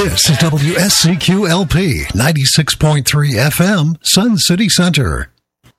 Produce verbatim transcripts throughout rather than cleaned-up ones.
This is W S C Q L P ninety-six point three F M, Sun City Center.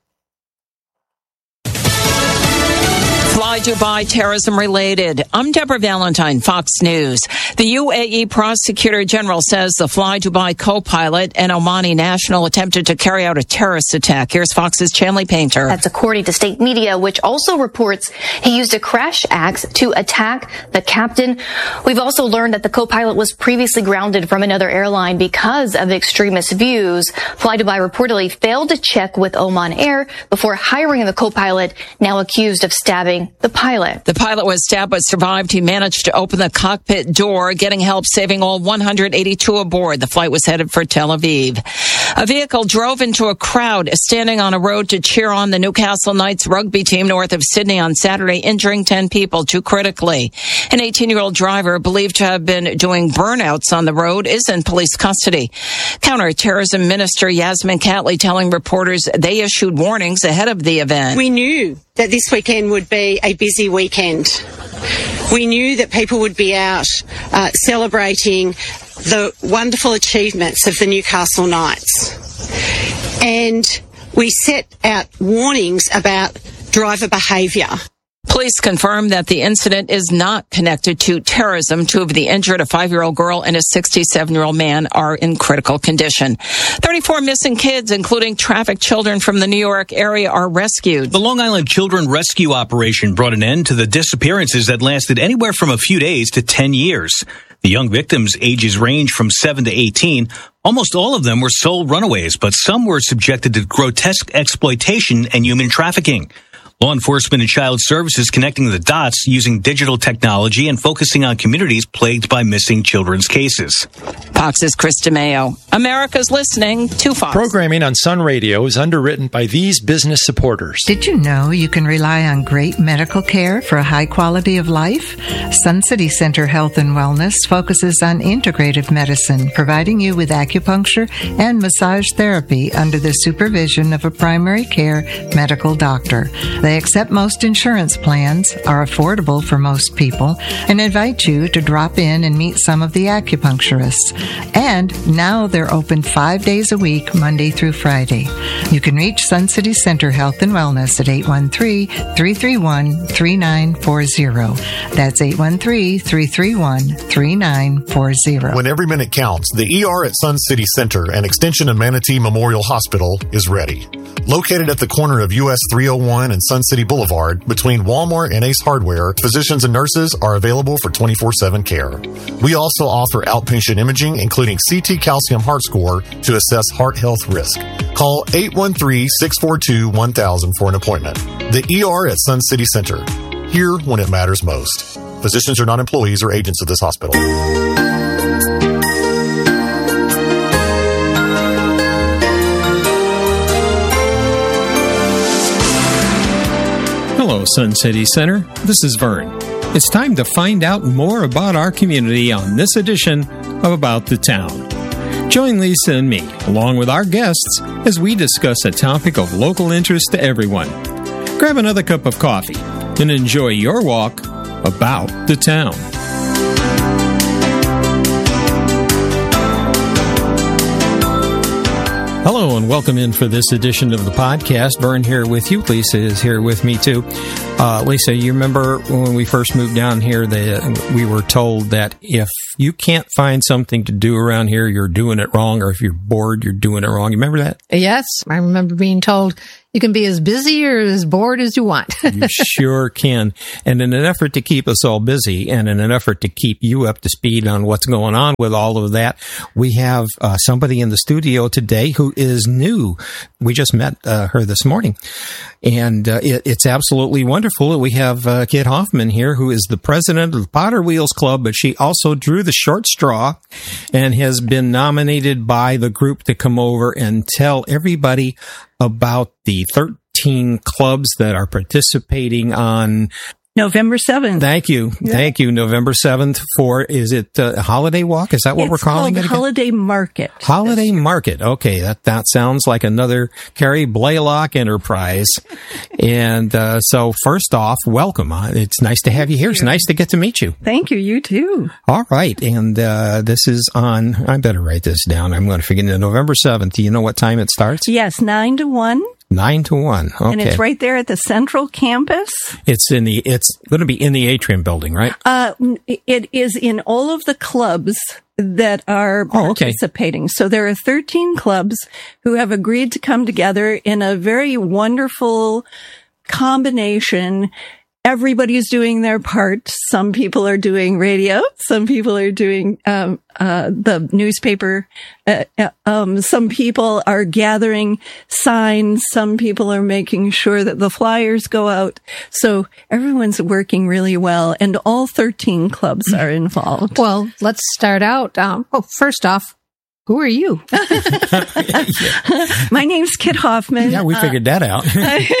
Fly Dubai terrorism related. I'm Deborah Valentine, Fox News. The U A E Prosecutor General says the Fly Dubai co-pilot and Omani national attempted to carry out a terrorist attack. Here's Fox's Chanley Painter. That's according to state media, which also reports he used a crash axe to attack the captain. We've also learned that the co-pilot was previously grounded from another airline because of extremist views. Fly Dubai reportedly failed to check with Oman Air before hiring the co-pilot, now accused of stabbing the pilot. The pilot was stabbed but survived. He managed to open the cockpit door, getting help saving all one hundred eighty-two aboard. The flight was headed for Tel Aviv. A vehicle drove into a crowd standing on a road to cheer on the Newcastle Knights rugby team north of Sydney on Saturday, injuring ten people, two critically. An eighteen-year-old driver believed to have been doing burnouts on the road is in police custody. Counterterrorism Minister Yasmin Catley telling reporters they issued warnings ahead of the event. We knew that this weekend would be a busy weekend. We knew that people would be out uh, celebrating the wonderful achievements of the Newcastle Knights. And we set out warnings about driver behaviour. Police confirm that the incident is not connected to terrorism. Two of the injured, a five-year-old girl and a sixty-seven-year-old man, are in critical condition. thirty-four missing kids, including trafficked children from the New York area, are rescued. The Long Island Children Rescue Operation brought an end to the disappearances that lasted anywhere from a few days to ten years. The young victims' ages range from seven to eighteen. Almost all of them were sole runaways, but some were subjected to grotesque exploitation and human trafficking. Law enforcement and child services connecting the dots using digital technology and focusing on communities plagued by missing children's cases. Fox's Chris DeMeo. America's listening to Fox. Programming on Sun Radio is underwritten by these business supporters. Did you know you can rely on great medical care for a high quality of life? Sun City Center Health and Wellness focuses on integrative medicine, providing you with acupuncture and massage therapy under the supervision of a primary care medical doctor. They accept most insurance plans, are affordable for most people, and invite you to drop in and meet some of the acupuncturists. And now they're open five days a week, Monday through Friday. You can reach Sun City Center Health and Wellness at eight one three, three three one, three nine four zero. That's eight one three, three three one, three nine four zero. When every minute counts, the E R at Sun City Center, an extension of Manatee Memorial Hospital, is ready. Located at the corner of U S three oh one and Sun City Boulevard, between Walmart and Ace Hardware, physicians and nurses are available for twenty-four seven care. We also offer outpatient imaging, including C T calcium heart score, to assess heart health risk. Call eight one three, six four two, one thousand for an appointment. The E R at Sun City Center. Here when it matters most. Physicians are not employees or agents of this hospital. Hello, Sun City Center. This is Vern. It's time to find out more about our community on this edition of About the Town. Join Lisa and me, along with our guests, as we discuss a topic of local interest to everyone. Grab another cup of coffee and enjoy your walk about the town. Hello and welcome in for this edition of the podcast. Vern here with you. Lisa is here with me too. Uh, Lisa, you remember when we first moved down here that we were told that if you can't find something to do around here, you're doing it wrong, or if you're bored, you're doing it wrong. You remember that? Yes, I remember being told you can be as busy or as bored as you want. You sure can. And in an effort to keep us all busy and in an effort to keep you up to speed on what's going on with all of that, we have uh, somebody in the studio today who is new. We just met uh, her this morning. And uh, it, it's absolutely wonderful. We have uh, Kit Hoffman here, who is the president of the Potter Wheels Club, but she also drew the short straw and has been nominated by the group to come over and tell everybody about the thirteen clubs that are participating on November seventh. Thank you. Yeah. Thank you. November seventh for, is it uh, Holiday Walk? Is that what it's we're calling it? It's called Holiday Market. Holiday Market. Okay. That, that sounds like another Carrie Blaylock enterprise. And uh, so first off, welcome. It's nice to have you here. It's nice to get to meet you. Thank you. You too. All right. And uh, this is on, I better write this down. I'm going to forget it. November seventh. Do you know what time it starts? Yes, nine to one. Nine to one. Okay. And it's right there at the Central Campus. It's in the, it's going to be in the Atrium building, right? Uh, it is in all of the clubs that are oh, okay. participating. So there are thirteen clubs who have agreed to come together in a very wonderful combination. Everybody's doing their part. Some people are doing radio. Some people are doing um, uh, the newspaper. Uh, um, some people are gathering signs. Some people are making sure that the flyers go out. So everyone's working really well, and all thirteen clubs are involved. Well, let's start out. Um, oh, first off, who are you? My name's Kit Hoffman. Yeah, we figured uh, that out.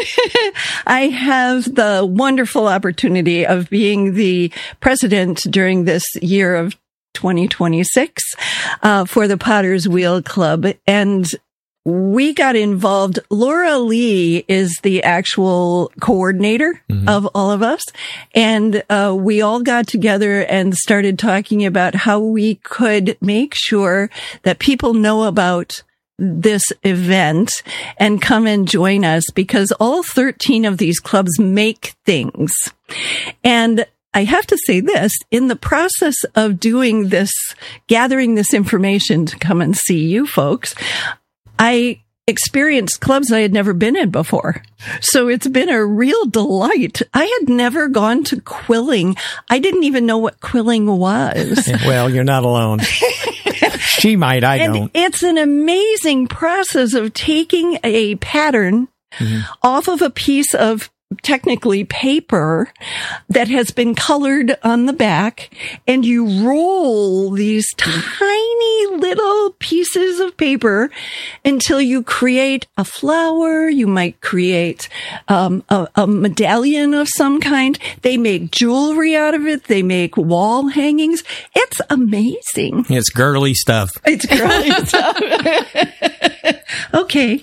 I have the wonderful opportunity of being the president during this year of twenty twenty-six uh, for the Potter's Wheel Club. And we got involved. Laura Lee is the actual coordinator mm-hmm. of all of us. And uh, we all got together and started talking about how we could make sure that people know about this event and come and join us, because all thirteen of these clubs make things. And I have to say this, in the process of doing this, gathering this information to come and see you folks, I experienced clubs I had never been in before. So it's been a real delight. I had never gone to quilling. I didn't even know what quilling was. Well, you're not alone. She might, I and don't. It's an amazing process of taking a pattern mm-hmm. off of a piece of technically paper that has been colored on the back, and you roll these tiny little pieces of paper until you create a flower. You might create um, a, a medallion of some kind. They make jewelry out of it. They make wall hangings. It's amazing. It's girly stuff. It's girly stuff. Okay.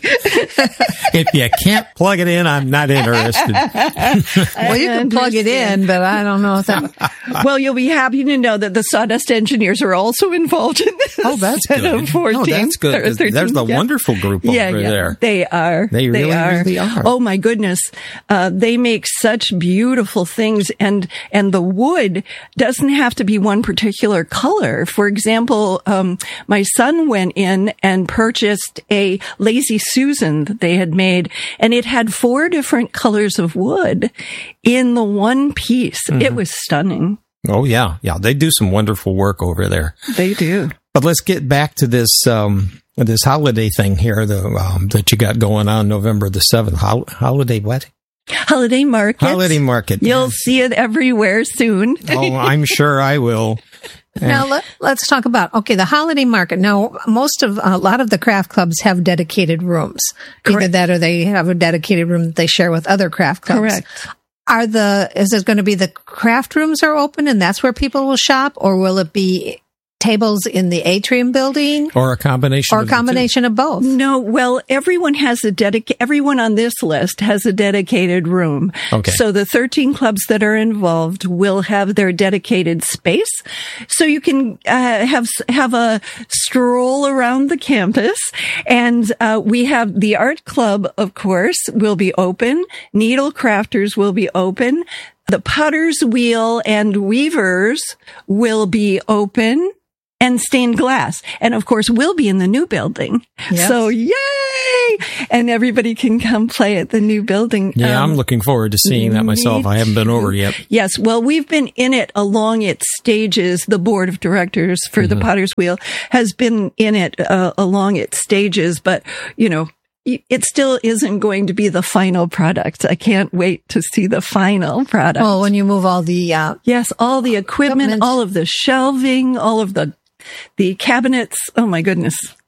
If you can't plug it in, I'm not interested. Well, you can plug it in, but I don't know if that. Well, you'll be happy to know that the Sawdust Engineers are also involved in this. Oh, that's good. Of fourteen, oh, that's good. thirteen, There's the yeah. wonderful group yeah, over yeah. there. They are. They really, they are. really are. Oh my goodness, uh, they make such beautiful things, and and the wood doesn't have to be one particular color. For example, um, my son went in and purchased a Lazy Susan that they had made, and it had four different colors of wood in the one piece. Mm-hmm. It was stunning. Oh, yeah. Yeah. They do some wonderful work over there. They do. But let's get back to this, um, this holiday thing here, the, um, that you got going on November the seventh. Hol- holiday what? Holiday market. Holiday market. You'll see it everywhere soon. Oh, I'm sure I will. Now let, let's talk about, okay, the holiday market. Now, most of, a lot of the craft clubs have dedicated rooms. Correct. Either that or they have a dedicated room that they share with other craft clubs. Correct. Are the, is it going to be the craft rooms are open and that's where people will shop, or will it be tables in the atrium building, or a combination, or a combination of both? No, well, everyone has a dedicated. Everyone on this list has a dedicated room. Okay. So the thirteen clubs that are involved will have their dedicated space, so you can uh, have have a stroll around the campus. And uh, we have the art club, of course, will be open. Needle crafters will be open. The Potter's Wheel and Weavers will be open. And stained glass. And of course, we'll be in the new building. Yes. So yay! And everybody can come play at the new building. Yeah, um, I'm looking forward to seeing that myself. I haven't been over yet. Yes. Well, we've been in it along its stages. The board of directors for mm-hmm. the Potter's Wheel has been in it uh, along its stages. But, you know, it still isn't going to be the final product. I can't wait to see the final product. Well, when you move all the... Uh, yes, all the equipment, equipment, all of the shelving, all of the the cabinets. Oh my goodness.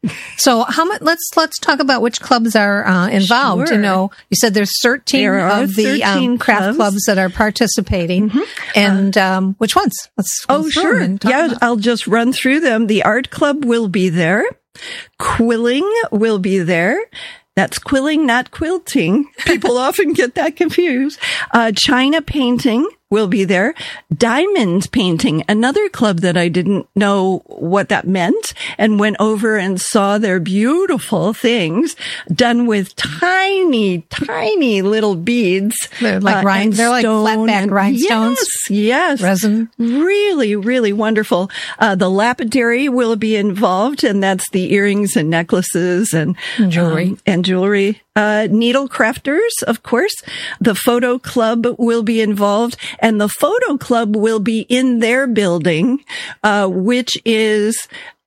So how much? Let's let's talk about which clubs are uh, involved. Sure. You know, you said there's thirteen There are of the um, craft clubs. clubs that are participating, mm-hmm. and um, which ones? Let's go Oh, through sure. and talk Yeah, about. I'll just run through them. The art club will be there. Quilling will be there. That's quilling, not quilting. People often get that confused. Uh, China painting will be there. Diamond painting, another club that I didn't know what that meant, and went over and saw their beautiful things done with tiny, tiny little beads. They're like uh, rhine- and they're like stone flat-back and- rhinestones? Yes, yes. Resin. Really, really wonderful. Uh, the lapidary will be involved, and that's the earrings and necklaces and, And jewelry. um, and jewelry. Uh, needle crafters, of course. The photo club will be involved, and the photo club will be in their building, uh, which is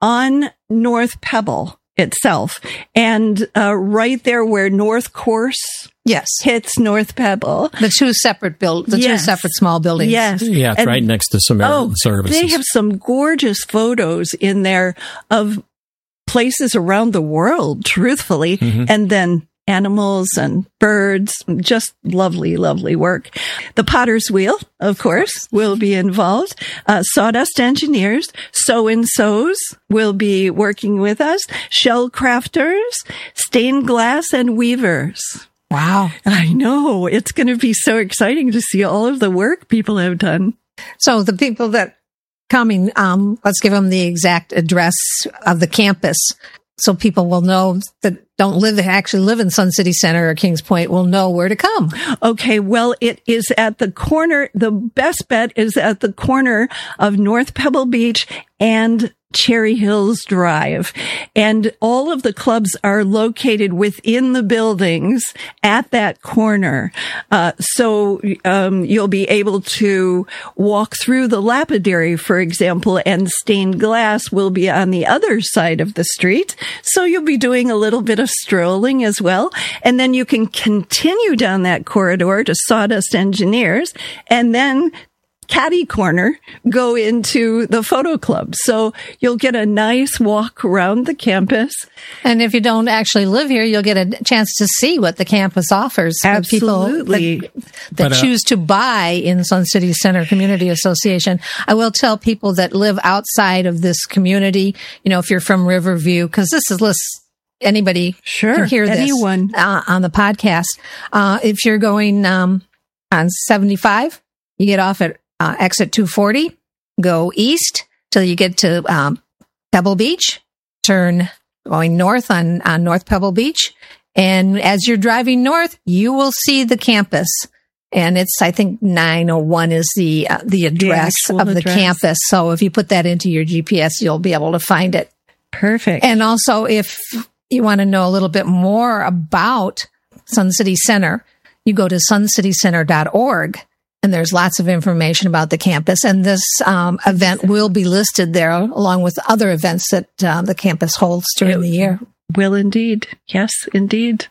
on North Pebble itself, and uh, right there where North Course Yes, hits North Pebble. the two separate build, the Yes. two separate small buildings. Yes. Yeah, it's And- right next to Samaritan Oh, Services. they have some gorgeous photos in there of places around the world, truthfully, Mhm. and then animals and birds. Just lovely, lovely work. The Potter's Wheel, of course, will be involved. Uh, Sawdust Engineers, So-and-Sos will be working with us. Shell Crafters, Stained Glass, and Weavers. Wow. I know. It's going to be so exciting to see all of the work people have done. So the people that coming, um, let's give them the exact address of the campus, so people will know that don't live actually live in Sun City Center or Kings Point will know where to come. Okay, well, it is at the corner. The best bet is at the corner of North Pebble Beach and Cherry Hills Drive. And all of the clubs are located within the buildings at that corner. Uh, so um, you'll be able to walk through the lapidary, for example, and Stained Glass will be on the other side of the street. So you'll be doing a little bit of strolling as well. And then you can continue down that corridor to Sawdust Engineers and then catty corner go into the photo club. So you'll get a nice walk around the campus. And if you don't actually live here, you'll get a chance to see what the campus offers for Absolutely. people that, that But, uh, choose to buy in Sun City Center Community Association. I will tell people that live outside of this community, you know, if you're from Riverview, because this is list anybody Sure, can hear this anyone. uh, on the podcast. Uh, if you're going um, on seventy-five, you get off at uh, exit two forty, go east till you get to um, Pebble Beach, turn going north on, on North Pebble Beach. And as you're driving north, you will see the campus. And it's, I think nine oh one is the, uh, the address actual of the address. campus. So if you put that into your G P S, you'll be able to find it. Perfect. And also, if you want to know a little bit more about Sun City Center, you go to sun city center dot org, and there's lots of information about the campus. And this um, event will be listed there along with other events that uh, the campus holds during It the year. Will indeed. Yes, indeed.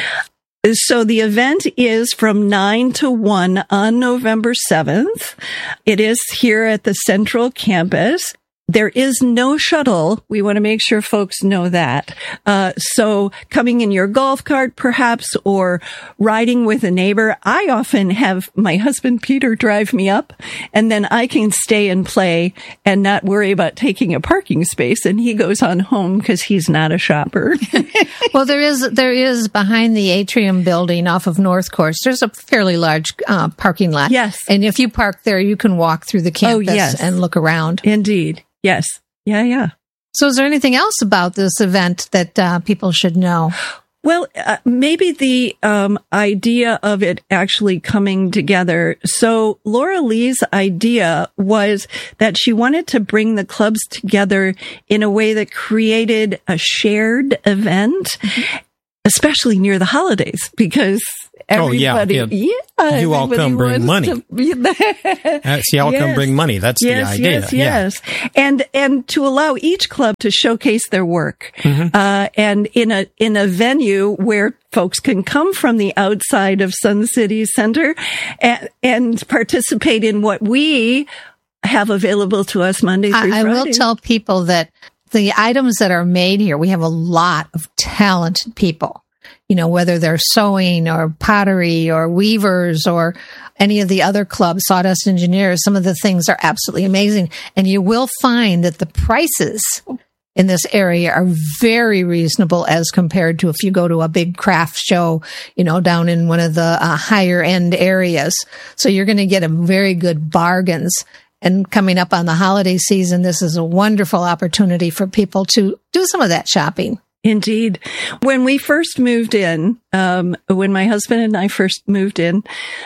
So the event is from nine to one on November seventh. It is here at the Central Campus. There is no shuttle. We want to make sure folks know that. Uh, so coming in your golf cart, perhaps, or riding with a neighbor. I often have my husband, Peter, drive me up, and then I can stay and play and not worry about taking a parking space. And he goes on home because he's not a shopper. Well, there is there is behind the atrium building off of North Course. There's a fairly large uh, parking lot. Yes. And if you park there, you can walk through the campus yes. and look around. Indeed. Yes. Yeah, yeah. So is there anything else about this event that uh, people should know? Well, uh, maybe the um, idea of it actually coming together. So Laura Lee's idea was that she wanted to bring the clubs together in a way that created a shared event, mm-hmm. especially near the holidays, because everybody, oh, yeah, yeah, you all come bring money. To, uh, see, all yes. come bring money. That's yes, the idea. Yes, yes, yeah. and and to allow each club to showcase their work, mm-hmm. uh, and in a in a venue where folks can come from the outside of Sun City Center and, and participate in what we have available to us Monday through I, Friday. I will tell people that the items that are made here, we have a lot of talented people, you know, whether they're sewing or pottery or weavers or any of the other clubs, Sawdust Engineers. Some of the things are absolutely amazing. And you will find that the prices in this area are very reasonable as compared to if you go to a big craft show, you know, down in one of the uh, higher end areas. So you're going to get a very good bargains. And coming up on the holiday season, this is a wonderful opportunity for people to do some of that shopping. Indeed. When we first moved in, um, when my husband and I first moved in,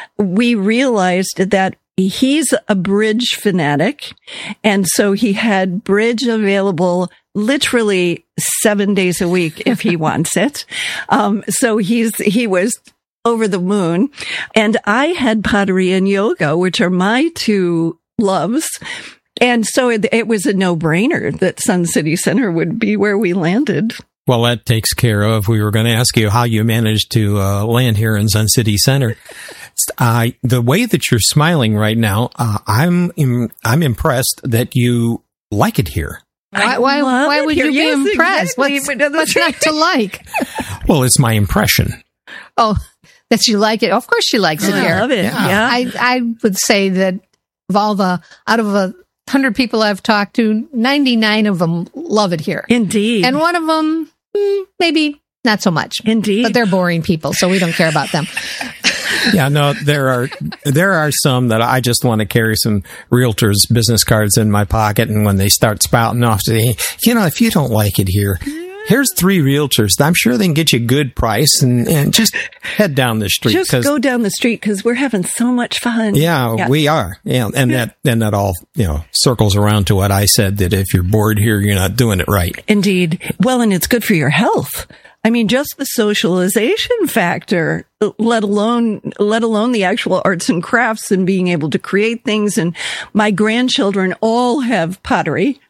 we realized that he's a bridge fanatic. And so he had bridge available literally seven days a week if he wants it. Um, so he's, he was over the moon. And I had pottery and yoga, which are my two loves. And so it, it was a no-brainer that Sun City Center would be where we landed. Well, that takes care of. We were going to ask you how you managed to uh, land here in Sun City Center. Uh, the way that you're smiling right now, uh, I'm im- I'm impressed that you like it here. Why, why, why would here. you Yes, be impressed? exactly. What's, what's not to like? Well, it's my impression. Oh, that you like it. Of course she likes it I here. love it. Yeah. Yeah. I, I would say that of all the, out of a hundred people I've talked to, ninety-nine of them love it here. Indeed. And one of them, mm, maybe not so much. Indeed. But they're boring people, so we don't care about them. Yeah, no, there are there are some that I just want to carry some realtors' business cards in my pocket, and when they start spouting off, say, you know, if you don't like it here, here's three realtors. I'm sure they can get you a good price, and, and just head down the street. Just go down the street because we're having so much fun. Yeah, yeah, we are. Yeah, and that and that all you know circles around to what I said, that if you're bored here, you're not doing it right. Indeed. Well, and it's good for your health. I mean, just the socialization factor, let alone, let alone the actual arts and crafts and being able to create things. And my grandchildren all have pottery.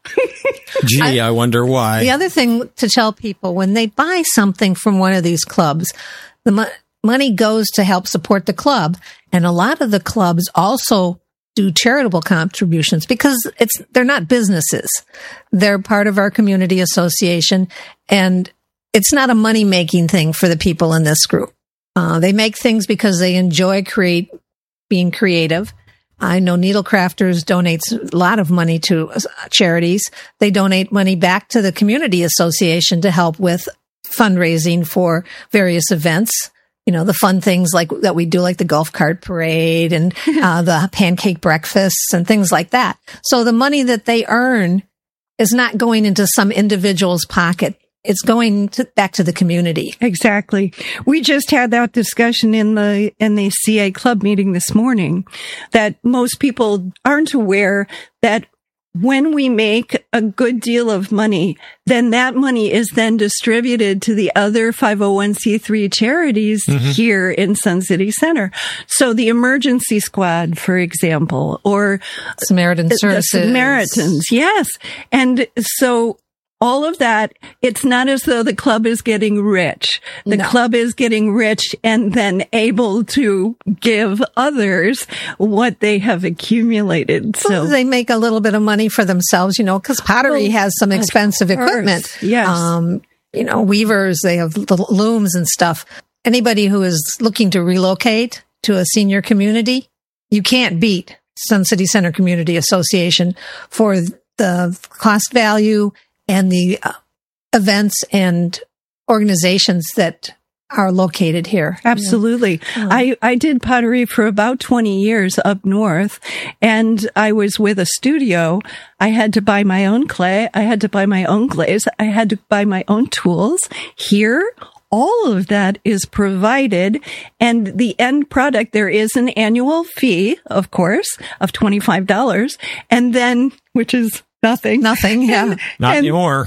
Gee, I, I wonder why. The other thing to tell people, when they buy something from one of these clubs, the mo- money goes to help support the club. And a lot of the clubs also do charitable contributions because it's, they're not businesses. They're part of our community association, and it's not a money-making thing for the people in this group. Uh, they make things because they enjoy create being creative. I know Needle Crafters donates a lot of money to charities. They donate money back to the community association to help with fundraising for various events. You know, the fun things like that we do, like the golf cart parade and uh, the pancake breakfasts and things like that. So the money that they earn is not going into some individual's pocket. It's going to, back to the community. Exactly. We just had that discussion in the in the C A club meeting this morning, that most people aren't aware that when we make a good deal of money, then that money is then distributed to the other five oh one c three charities mm-hmm. here in Sun City Center. So the Emergency Squad, for example, or Samaritan Services. The Samaritans, yes. And so all of that, it's not as though the club is getting rich. The no. club is getting rich and then able to give others what they have accumulated. So well, they make a little bit of money for themselves, you know, because pottery well, has some expensive equipment. Yes. Um, you know, weavers, they have little looms and stuff. Anybody who is looking to relocate to a senior community, you can't beat Sun City Center Community Association for the cost value and the uh, events and organizations that are located here. Absolutely. Yeah. I, I did pottery for about twenty years up north, and I was with a studio. I had to buy my own clay. I had to buy my own glaze. I had to buy my own tools. Here, all of that is provided, and the end product, there is an annual fee, of course, of twenty-five dollars, and then, which is Nothing. Nothing, yeah. And, Not and, anymore.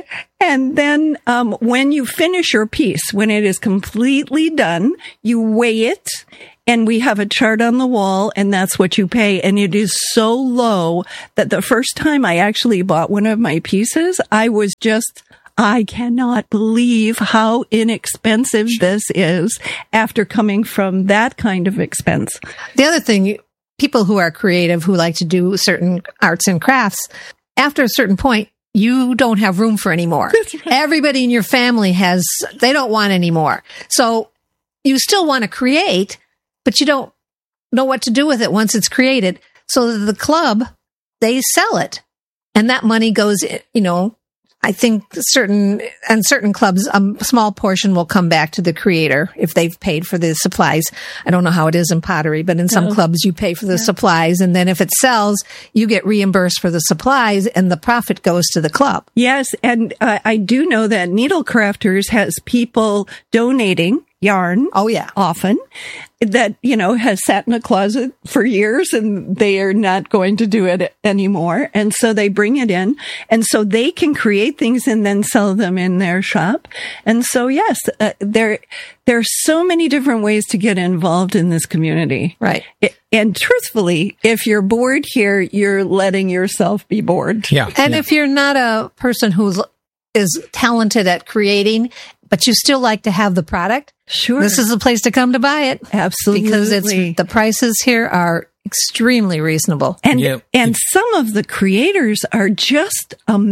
And then um, when you finish your piece, when it is completely done, you weigh it, and we have a chart on the wall, and that's what you pay. And it is so low that the first time I actually bought one of my pieces, I was just... I cannot believe how inexpensive this is after coming from that kind of expense. The other thing, people who are creative, who like to do certain arts and crafts, after a certain point, you don't have room for anymore. Right. Everybody in your family has, they don't want any more. So you still want to create, but you don't know what to do with it once it's created. So the club, they sell it. And that money goes, you know, I think certain, and certain clubs, a small portion will come back to the creator if they've paid for the supplies. I don't know how it is in pottery, but in some no. clubs you pay for the yeah. supplies. And then if it sells, you get reimbursed for the supplies and the profit goes to the club. Yes. And uh, I do know that Needle Crafters has people donating yarn. Oh, yeah. Often that, you know, has sat in a closet for years and they are not going to do it anymore. And so they bring it in and so they can create things and then sell them in their shop. And so, yes, uh, there, there are so many different ways to get involved in this community. Right. It, and truthfully, if you're bored here, you're letting yourself be bored. Yeah. And yeah. if you're not a person who's is talented at creating, but you still like to have the product, sure, this is the place to come to buy it. Absolutely. Because it's, the prices here are extremely reasonable. And, yep. and some of the creators are just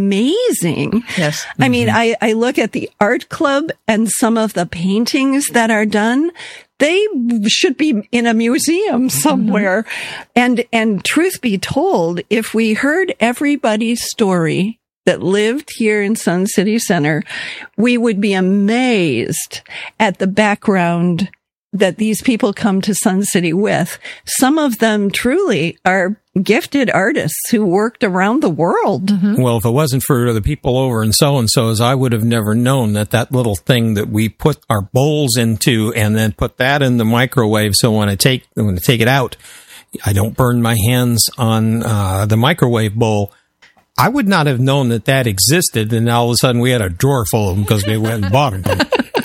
amazing. Yes. I mm-hmm. mean, I, I look at the art club and some of the paintings that are done. They should be in a museum somewhere. Mm-hmm. And, and truth be told, if we heard everybody's story that lived here in Sun City Center, we would be amazed at the background that these people come to Sun City with. Some of them truly are gifted artists who worked around the world. Mm-hmm. Well, if it wasn't for the people over in so-and-so's, I would have never known that that little thing that we put our bowls into and then put that in the microwave. So when I take, when I take it out, I don't burn my hands on uh, the microwave bowl. I would not have known that that existed, and all of a sudden we had a drawer full of them because we went and bought them.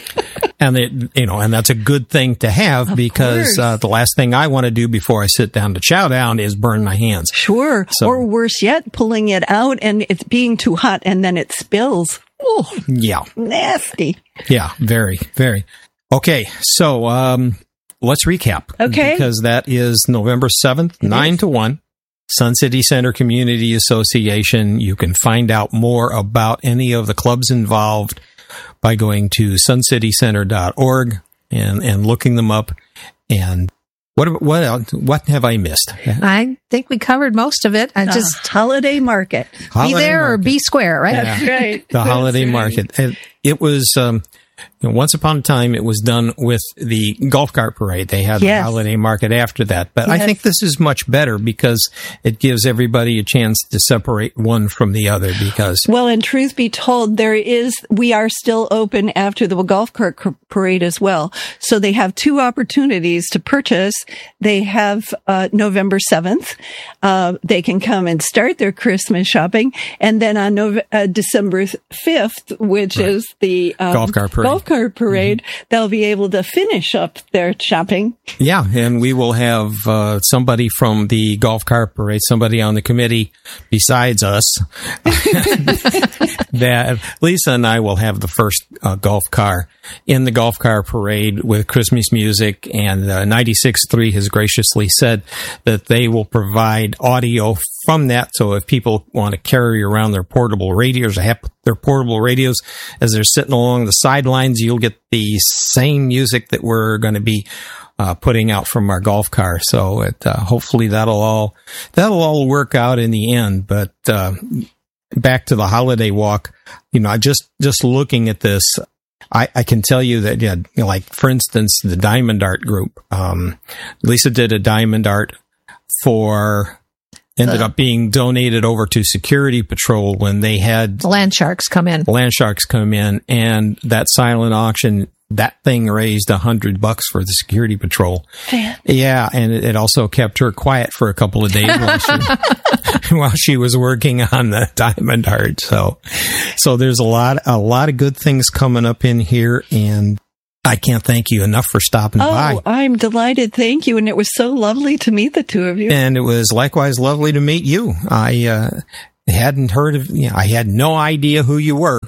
And it, you know, and that's a good thing to have, of because uh, the last thing I want to do before I sit down to chow down is burn my hands. Sure. So, or worse yet, pulling it out and it's being too hot and then it spills. Oh, yeah, nasty. Yeah, very, very. Okay, so um, let's recap. Okay, because that is November seventh, nine to one. Sun City Center Community Association. You can find out more about any of the clubs involved by going to sun city center dot org and, and looking them up. And what what else, what have I missed? I think we covered most of it. I uh, just holiday market. Holiday be there market. Or be square, right? That's yeah. right. The That's holiday right. market. It, it was. Um, You know, once upon a time, it was done with the golf cart parade. They had yes. the holiday market after that. But yes. I think this is much better because it gives everybody a chance to separate one from the other. Because well, and truth be told, there is we are still open after the golf cart parade as well. So they have two opportunities to purchase. They have uh, November seventh. Uh, they can come and start their Christmas shopping, and then on Nove- uh, December fifth, which right. is the um, golf cart parade. Golf cart parade, mm-hmm. they'll be able to finish up their shopping. Yeah, and we will have uh, somebody from the golf cart parade, somebody on the committee besides us. That Lisa and I will have the first uh, golf car in the golf car parade with Christmas music, and uh, ninety-six point three has graciously said that they will provide audio from that. So if people want to carry around their portable radios or have their portable radios as they're sitting along the sidelines, you'll get the same music that we're going to be uh, putting out from our golf car. So it, uh, hopefully that'll all that'll all work out in the end. But uh, back to the holiday walk, you know, just just looking at this, I, I can tell you that, yeah, you know, like for instance, the Diamond Art Group. Um, Lisa did a Diamond Art for. Ended up being donated over to Security Patrol when they had land sharks come in. Land sharks come in, and that silent auction, that thing raised a hundred bucks for the Security Patrol. Yeah, yeah, and it also kept her quiet for a couple of days while she, while she was working on the Diamond Art. So, so there's a lot, a lot of good things coming up in here, and I can't thank you enough for stopping oh, by. Oh, I'm delighted. Thank you. And it was so lovely to meet the two of you. And it was likewise lovely to meet you. I uh, hadn't heard of, you know, I had no idea who you were,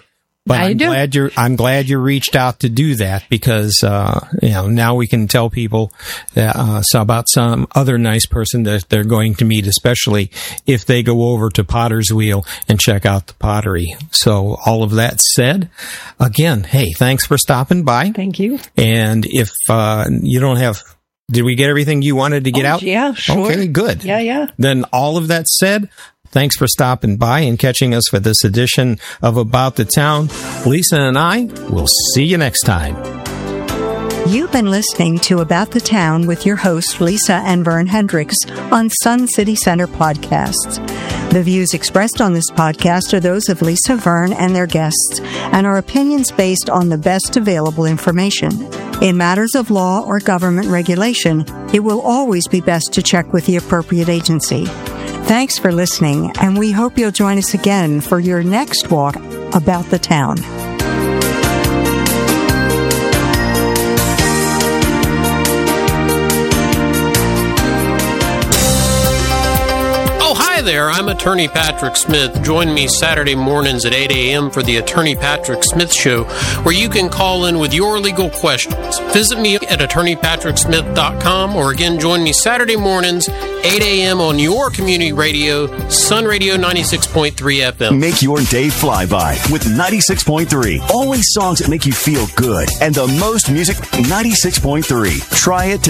But How I'm you doing? glad you're. I'm glad you reached out to do that because uh, you know now we can tell people that, uh, so about some other nice person that they're going to meet, especially if they go over to Potter's Wheel and check out the pottery. So all of that said, again, hey, thanks for stopping by. Thank you. And if uh, you don't have, did we get everything you wanted to get Oh, out? yeah, sure. Okay, good. Yeah, yeah. Then all of that said, thanks for stopping by and catching us for this edition of About the Town. Lisa and I will see you next time. You've been listening to About the Town with your hosts, Lisa and Vern Hendricks, on Sun City Center Podcasts. The views expressed on this podcast are those of Lisa, Vern, and their guests, and are opinions based on the best available information. In matters of law or government regulation, it will always be best to check with the appropriate agency. Thanks for listening, and we hope you'll join us again for your next walk about the town. Hi there, I'm Attorney Patrick Smith. Join me Saturday mornings at eight a.m. for the Attorney Patrick Smith Show, where you can call in with your legal questions. Visit me at attorney patrick smith dot com, or again, join me Saturday mornings, eight a.m. on your community radio, Sun Radio ninety-six point three F M. Make your day fly by with ninety-six point three. Always songs that make you feel good. And the most music, ninety-six point three. Try it today.